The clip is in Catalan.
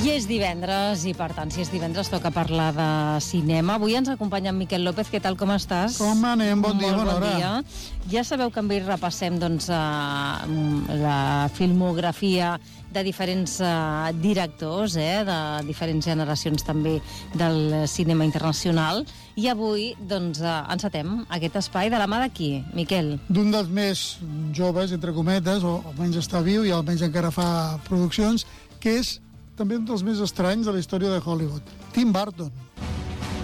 I és divendres, i per tant, si és divendres toca parlar de cinema. Avui ens acompanya en Miquel López. Què tal, com estàs? Com anem? Bon dia, bona hora. Dia. Ja sabeu que amb ell repassem la filmografia de diferents directors, de diferents generacions també del cinema internacional. I avui encetem aquest espai de la mà d'aquí, Miquel? D'un dels més joves, entre cometes, o almenys està viu i almenys encara fa produccions, que és també un dels més estranys de la història de Hollywood, Tim Burton.